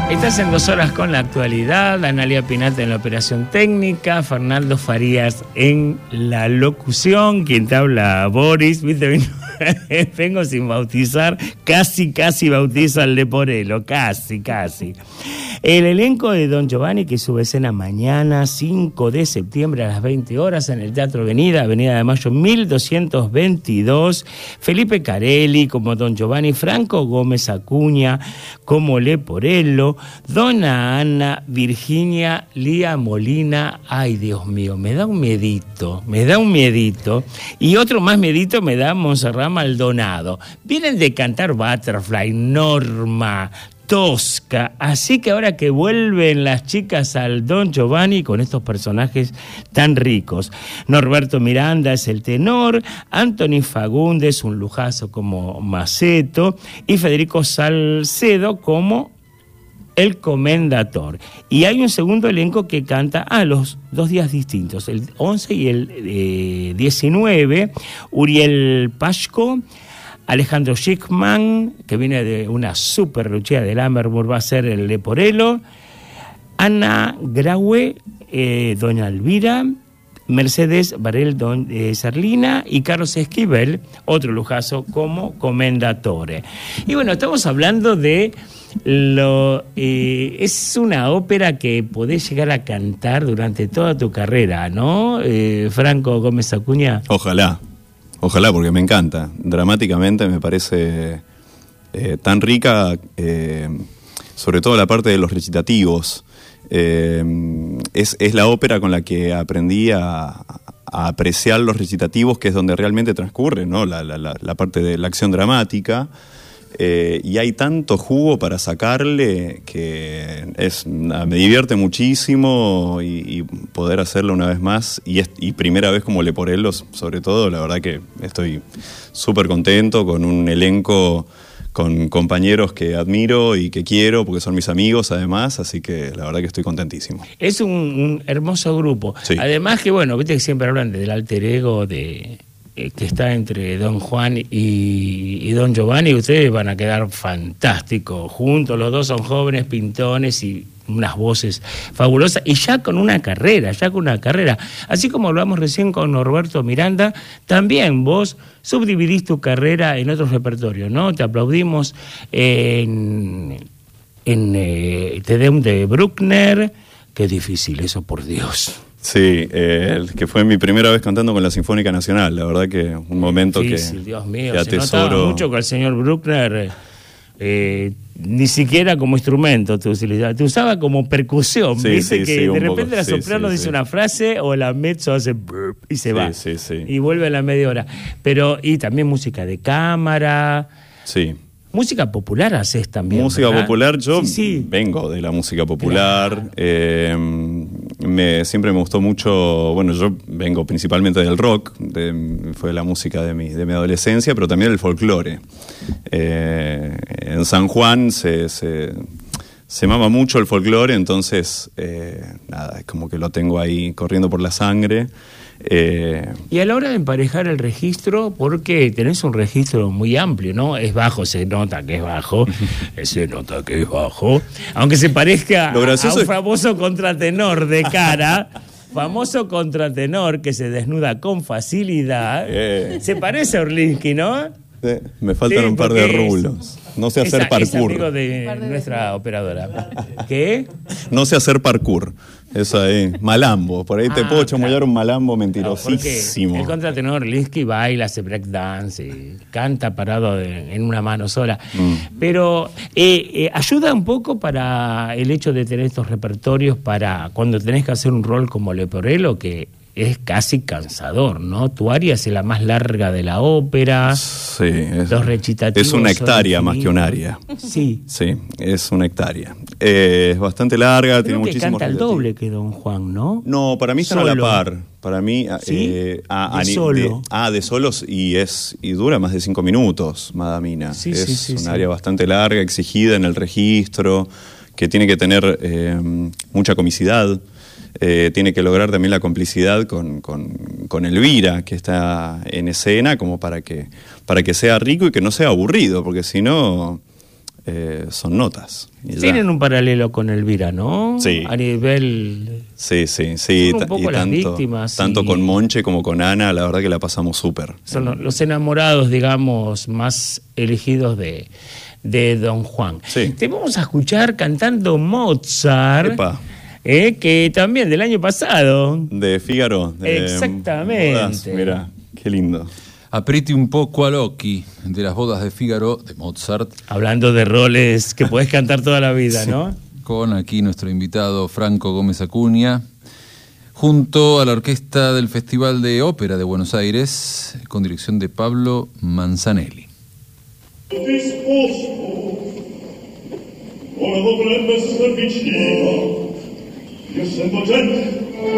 Estás en 2 horas con la actualidad. Analia Pinata en la operación técnica, Fernando Farías en la locución, quien te habla, Boris. ¿Viste? Vengo sin bautizar, casi bautizo al Leporello, casi. El elenco de Don Giovanni, que sube escena mañana 5 de septiembre a las 20 horas en el Teatro Avenida de Mayo 1222. Felipe Carelli como Don Giovanni, Franco Gómez Acuña como Leporello, Dona Ana, Virginia Lía Molina. Ay, Dios mío, me da un miedito. Y otro más miedito me da Montserrat Maldonado. Vienen de cantar Butterfly, Norma, Tosca, así que ahora que vuelven las chicas al Don Giovanni con estos personajes tan ricos. Norberto Miranda es el tenor, Anthony Fagundes, un lujazo como Maceto, y Federico Salcedo como el comendator. Y hay un segundo elenco que canta los 2 días distintos, el 11 y el 19, Uriel Pashko, Alejandro Schickman, que viene de una super luchea del Hammersburg, va a ser el Leporello, Ana Graue, Doña Elvira, Mercedes Varel Serlina y Carlos Esquivel, otro lujazo como comendatore. Y bueno, estamos hablando de es una ópera que podés llegar a cantar durante toda tu carrera, ¿no? Franco Gómez Acuña. Ojalá, porque me encanta. Dramáticamente me parece tan rica, sobre todo la parte de los recitativos. Es la ópera con la que aprendí a apreciar los recitativos, que es donde realmente transcurre, ¿no? La parte de la acción dramática. Y hay tanto jugo para sacarle que me divierte muchísimo y poder hacerlo una vez más y primera vez como Leporello, sobre todo. La verdad que estoy súper contento con un elenco, con compañeros que admiro y que quiero porque son mis amigos además, así que la verdad que estoy contentísimo. Es un hermoso grupo. Sí. Además que bueno, viste que siempre hablan del alter ego que está entre Don Juan y Don Giovanni. Ustedes van a quedar fantásticos juntos, los dos son jóvenes pintones y unas voces fabulosas, y ya con una carrera, así como hablamos recién con Norberto Miranda, también vos subdividís tu carrera en otros repertorios, ¿no? Te aplaudimos en Te Deum de Bruckner. Qué difícil eso, por Dios. Sí, que fue mi primera vez cantando con la Sinfónica Nacional. La verdad que un momento difícil, Dios mío, que atesoro. Se notaba mucho que el señor Bruckner ni siquiera como instrumento te usaba como percusión. Sí, ¿viste? sí, que sí, de repente poco. la soprano dice una frase o la mezzo hace burp y se va. Sí. Y vuelve a la media hora. Y también música de cámara. Sí. Música popular haces también, Música ¿verdad? popular, yo Sí. vengo de la música popular. Claro. Siempre me gustó mucho, bueno, yo vengo principalmente del rock, fue la música de mi adolescencia, pero también del folclore. En San Juan se mama mucho el folclore, entonces, es como que lo tengo ahí corriendo por la sangre. Y a la hora de emparejar el registro, porque tenés un registro muy amplio, ¿no? Es bajo, se nota que es bajo, aunque se parezca a un famoso contratenor de cara, famoso contratenor que se desnuda con facilidad. Se parece a Orlinsky, ¿no? Me faltan un par de rulos. No sé hacer parkour. Es amigo de nuestra operadora. ¿Qué? No sé hacer parkour. Eso ahí, malambo. Por ahí te puedo chamullar un malambo mentirosísimo. El contratenor Linsky baila, hace breakdance, canta parado en una mano sola. Pero ayuda un poco para el hecho de tener estos repertorios para cuando tenés que hacer un rol como Leporello, que es casi cansador, ¿no? Tu área es la más larga de la ópera. Sí. Los recitativos. Es una hectárea más que un área. Sí. Sí, es una hectárea. Es bastante larga, creo tiene muchísimos canta el doble que Don Juan, ¿no? No, para mí están a la par. Para mí, ¿sí? De solos y dura más de 5 minutos, Madamina. Sí, es un área bastante larga, exigida en el registro, que tiene que tener mucha comicidad. Tiene que lograr también la complicidad con Elvira, que está en escena, como para que sea rico y que no sea aburrido, porque si no son notas. Tienen un paralelo con Elvira, ¿no? Sí. A nivel... Sí. Son un poco las víctimas. Tanto con Monche como con Ana, la verdad que la pasamos súper. Son los enamorados, digamos, más elegidos de Don Juan. Sí. Te vamos a escuchar cantando Mozart. Epa. Que también del año pasado. De Fígaro. Exactamente. Mira, qué lindo. Aprieti un poco al occhi, de las bodas de Fígaro, de Mozart. Hablando de roles que puedes cantar toda la vida, Sí. ¿no? Con aquí nuestro invitado Franco Gómez Acuña, junto a la orquesta del Festival de Ópera de Buenos Aires, con dirección de Pablo Manzanelli. Disposto, ora dovrebbe essere vicino, io sento gente